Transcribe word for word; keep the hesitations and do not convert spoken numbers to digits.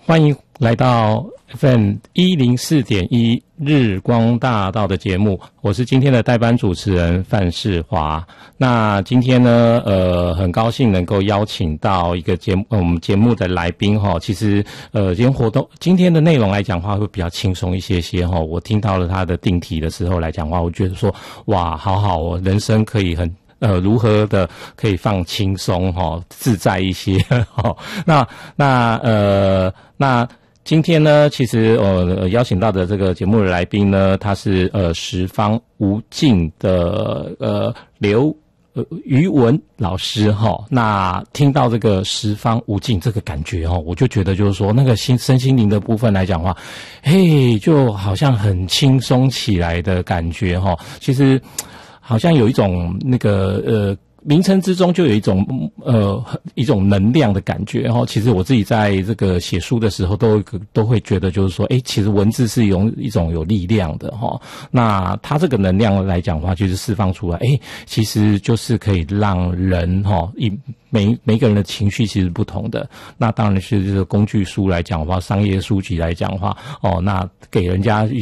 欢迎来到 F M 一零四点一日光大道的节目，我是今天的代班主持人范世华。那今天呢，呃，很高兴能够邀请到一个节目，呃、我们节目的来宾哈。其实，呃，今天活动今天的内容来讲话会比较轻松一些些哈。我听到了他的定题的时候来讲话，我觉得说，哇，好好哦，人生可以很。呃，如何的可以放轻松哈，自在一些哈。那那呃那今天呢，其实呃邀请到的这个节目的来宾呢，他是呃十方无尽的呃刘呃于文老师哈。那听到这个十方无尽这个感觉哈，我就觉得就是说那个心身心灵的部分来讲的话，嘿，就好像很轻松起来的感觉哈。其实。好像有一种那个呃名称之中就有一种呃一种能量的感觉，然后其实我自己在这个写书的时候都都会觉得就是说，诶，其实文字是有一种有力量的哈。那它这个能量来讲的话，就是释放出来，诶，其实就是可以让人哈以每每个人的情绪其实不同的。那当然是这个工具书来讲的话，商业书籍来讲的话，哦，那给人家